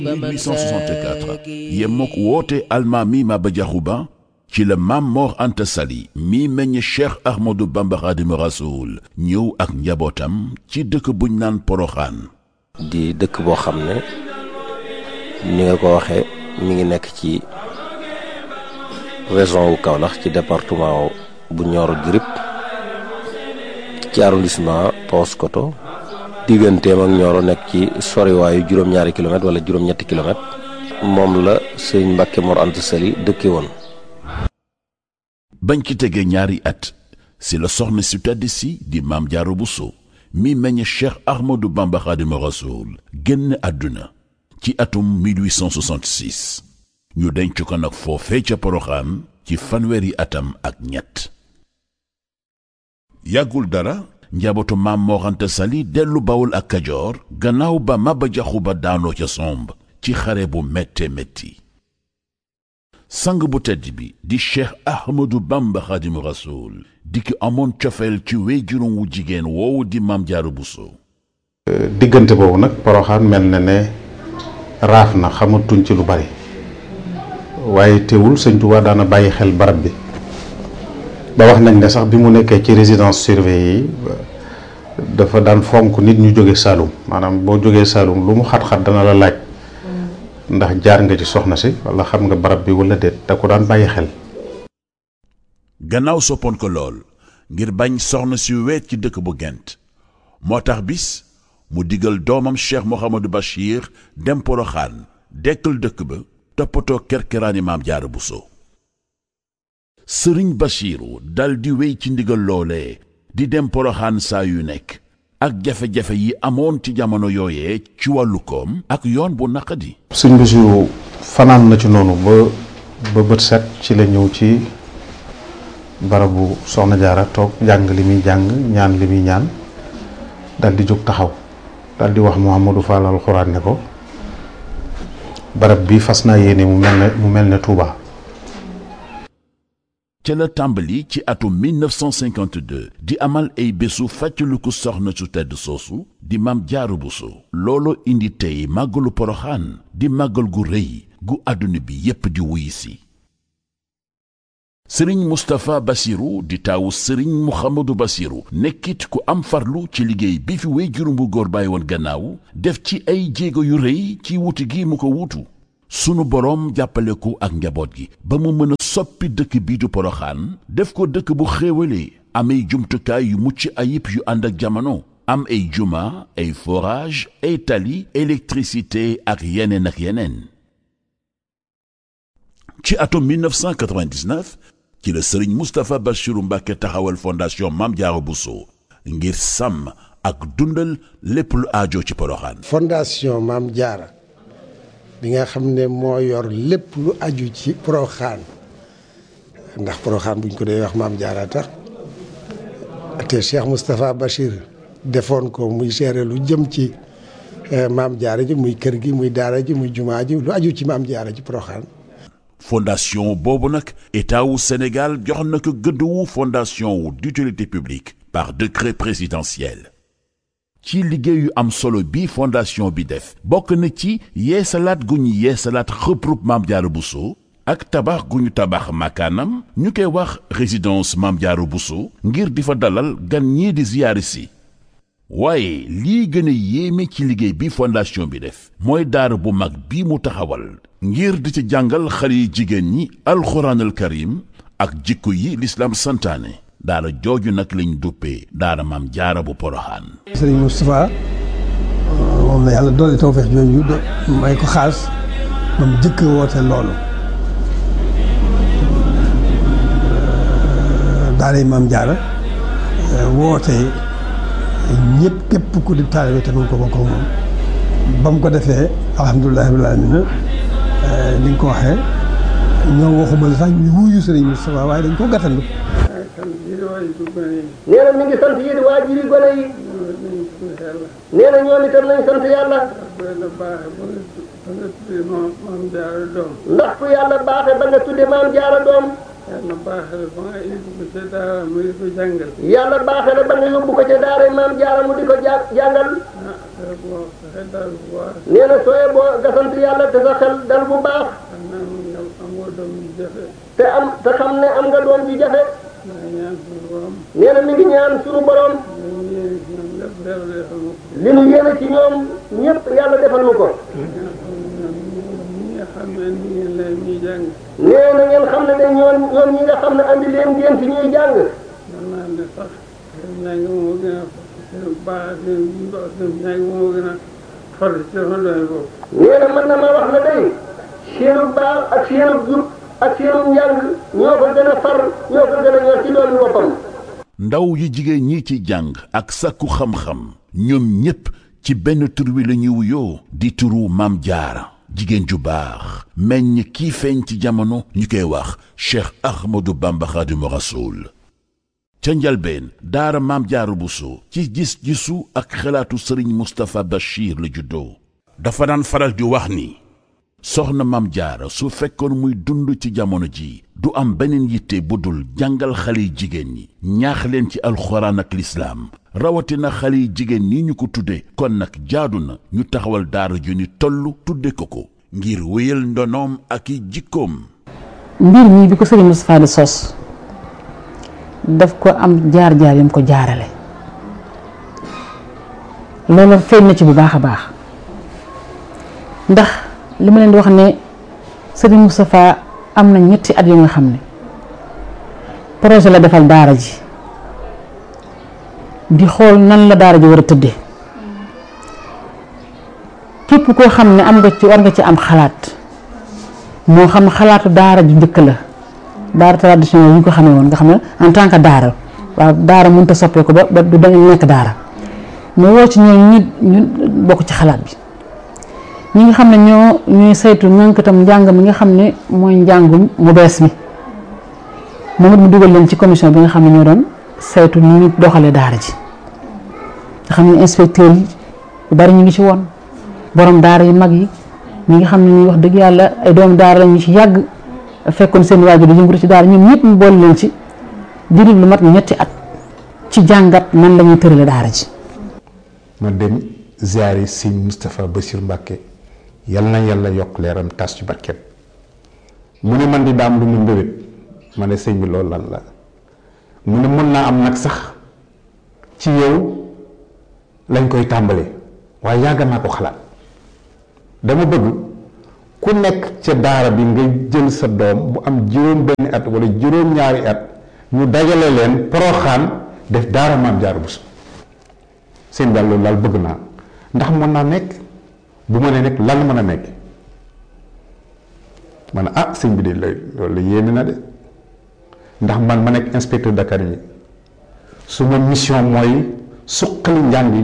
1864 yemmook woote almaami Maba Jaxu Ba ci la Maam Mor Anta Sali mi meññ Cheikh Ahmadou Bamba Xaadimu Rasuul ñëw ak njabootam ci dëkk buñ naan Poroxaan. di dëkk boo xam ne ni nga ko waxee mi ngi nekk ci région wu Kaolack ci département bu Nioro du Rip ci arrondissement Paoskoto digganteem ak Nioro nekk ci soriwaayu juróom-ñaari kilomètre wala juróom-ñetti kilomètre moom la sëñ Mbàkke Mor Anta Sali dëkke woon. bañ ci tegee ñaari at si la soxna si tedd si di Maam Jaara Buso mi meññ Cheikh Ahmadou Bamba Xaadimu Rasuul génn àdduna ci atum 1866 ñu denc ko nag foofee ca Poroxaan ci fanweeri atam ak ñett. yàggul dara njabootu Maam Mor Anta Sali dellu Bawol ak Kajoor gannaaw ba Maba Jaxu Ba daanoo ca somb ci xare bu métte métti. sang bu tedd bi di Cheikh Ahmadou Bamba Xaadimu Rasuul di ki amoon cofeel ci wéyjuróom wu jigéen woowu di Maam Jaara Buso. diggante boobu nag Poroxaan mel na ne raaf na xamatuñ ci lu bari waaye teewul sëñ Tuubaa daana bàyyi xel barab bi ba wax nañ ne sax bi mu nekkee ci résidence surveillée yi dafa daan fonk nit ñu jóge Saalum maanaam boo jógee Saalum lu mu xat-xat dana la laaj ndax jaar nga ci soxna si wala xam nga barab bi wala déet da ko daan bàyyi xel. gannaaw soppoon ko lool ngir bañ soxna si weet ci dëkk bu Gent moo tax bis mu digal doomam Cheikh Mouhamadou Bachir dem Poroxaan dekkal dëkk ba toppatoo kerkeraani Maam Jaara Buso. sëriñ Bachiru dal di wéy ci ndigal loolee di dem Poroxaan saa yu nekk ak jafe-jafe yi amoon ci jamono yooyee ci wàllu koom ak yoon bu naqadi. sëñ Bachiru fanaan na ci noonu ba bët set ci la ñëw ci barabu soxna Jaara toog jàng li muy jàng ñaan li muy ñaan dal di jóg taxaw dal di wax Mouhamadou Fall alxuraan ne ko barab bi fas naa yéene mu mel ne Touba. ca la tàmbali ci atum 1952 di amal ay bésu fàttaliku soxna su tedd soosu di Maam Jaara Buso. loolu indi tey màggalu Poroxaan di màggal gu rëy gu àdduna bi yépp di wuy si. sëriñ Moustapha Bassirou di taawu sëriñ Mouhamadou Bassirou nekkit ku am farlu ci liggéey bi fi wéyjuram bu góor bàyyi woon gannaaw def ci ay jéego yu rëy ci wuti gi mu ko wuutu. sunu boroom jàppale ko ak njaboot gi ba mu mën a soppi dëkk bii du Poroxaan def ko dëkk bu xéewalee am ay jumtukaay yu mucc ayib yu ànd ak jamono am ay juma ay forage ay tali électricité ak yeneen. ci atum 1999 ci la sëriñ Moustapha Bassirou Mbacké taxawal fondation Maam Jaara Buso ngir sàmm ak dundal lépp lu aajo ci Poroxaan. fondation Maam Jaara bi nga xam ne moo yor lépp lu aju ci Poroxaan ndax Poroxaan buñ ko dee wax Maam Jaara tax te Cheikh Moustapha Bachir defoon ko muy gérer lu jëm ci Maam Jaara ji muy kër gi muy daara ji muy jumaa ji lu aju ci Maam Jaara ci Poroxaan. fondation boobu nag état wu Sénégal jox na ko gëdd wu fondation wu d'utilité publique par décret présidentiel. ci liggéey yu am solo bi fondation bi def bokk na ci yeesalaat gu ñu yeesalaat xëprub Maam Jaara Buso ak tabax gu ñu tabax makaanam ñu koy wax résidence Maam Jaara Buso ngir di fa dalal gan ñii di ziyaari si. waaye lii gën a yéeme ci liggéey bi fondation bi def mooy daara bu mag bi mu taxawal ngir di ci jàngal xale yi jigéen ñi alxuraanal karim ak jikko yi lislaam santaane. daara jooju nag lañ duppee daara Maam Jaara bu Poroxaan. sëriñ Moustapha moom la yàlla doole tawfeex jooju may ko xaas ba mu jëkk woote loolu daara Maam Jaara woote ñëpp képp ku di taalibe te nu ko bokk moom ba mu ko defee alhamdulilah rabbil aalamiina ni nga ko waxee ñoom waxuma la sax ñu wuyu sëriñ Moustapha waaye dañ ko gàttandu. nee na mi ngi sant yéen waajuri gone yi nee na ñoom itam nañ sant yàlla ndax ku yàlla baaxe ba nga tudde Maam Jaara doom yàlla baaxe la ba nga yóbbu ko ca daara mu di ko jàngal yàlla baaxe la ba nga yóbbu ko ca daara Maam Jaara mu di ko jàngal boo sa xel daal bu baax. nee na sooyee boo nga sant yàlla te sa xel dal bu baax. xam naa amoo doom yu jafe. te xam ne am nga doom ju jafe. maa ngi ñaan suñu borom. nee na mi ngi ñaan suñu borom. li nu yéene ci ñoom ñëpp yàlla defal nu ko. nee na ngeen xam ne de ñoom ñi nga xam ne andi leen ngeen fi ñuy jàng. man naa ne sax seen njàng moo gën a seen baax seen njàng moo gën a far ci sama doole boobu. nee na mën na ma wax na day seenu baax ak seenu jub ak seenu njàng ñoo ko gën a far ñoo ko gën a ñor ci doomi boppam. ndaw yu jigéen ñi ci jàng ak sàkku xam-xam ñoom ñépp ci benn tur wi la ñuy wuyoo di turu Maam Jaara jigéen ju baax meññ kii feeñ ci jamono ñu koy wax Cheikh Ahmadou Bamba Khadimu Rasoul ca njalbeen daara Maam Jaara Buso ci gis-gisu ak xalaatu sëriñ Moustapha Bachir la juddoo dafa daan faral di wax ni soxna Maam Jaara su fekkoon muy dund ci jamono ji du am beneen yitte bu dul jàngal xale yi jigéen ñi ñaax leen ci alxuraan ak lislaam rawatina xale yi jigéen ñi ñu ko tudde kon nag jaadu na ñu taxawal daara ju ni toll tudde ko ngir wéyal ndonoom ak i jikkoom. mbir mi bi ko sëriñ Moustapha di sos daf ko am jaar-jaar yam ko jaarale loolu feeñ na ci bu baax a baax ndax li ma leen di wax ne sëriñ Moustapha am na ñetti at yu nga xam ne projet la defal daara ji di xool nan la daara ji war a tëddee képp koo xam ne war nga ci am xalaat moo xam xalaatu daara ju njëkk la daara traditionnelle yi ñu ko xamee woon nga xam ne en tant que daara waaw daara mënut a soppeeku ba du dañu nekk daara mu woo ci ñoom ñu bokk ci xalaat bi ñi nga xam ne ñooy saytu ñànkatam njàng mi nga xam ne mooy njàngum mu bees mi moom it mu dugal leen ci commission bi nga xam ne ñoo doon saytu ni ñu doxalee daara ji nga xam ne inspecteur yi bu bari ñu ngi ci woon borom daara yu mag yi ñi nga xam ne ñu wax dëgg yàlla ay doomu daara la ñu ci yàgg fekkoon seen waajur di yëngatu ci daara ñoom ñëpp mu boole leen ci diiru lu mat ñetti at ci jàngat nan la ñuy tërale daara ji. ma dem ziyaari sëñ Moustapha Bassir Mbacke yal na yàlla yokk leeram tas ci barkeem mu ne man di daam lu mu mbébét ma ne sëñ bi loolu lan la mu ne mën naa am nag sax ci yow lañ koy tàmbalee waaye yàgg naa ko xalaat dama bëgg ku nekk ca daara bi nga jël sa doom bu am juróom benni at wala juróom ñaari at ñu dajale leen Poroxaan def daara Maam Jaara Buso seen daal loolu daal bëgg naa ndax mën naa nekk bu ma nee nekk lan mën a nekk ma ne sëñ bi de loolu la yéene na de ndax man ma nekk inspecteur Dakar yi su ma mission mooy suqali njàng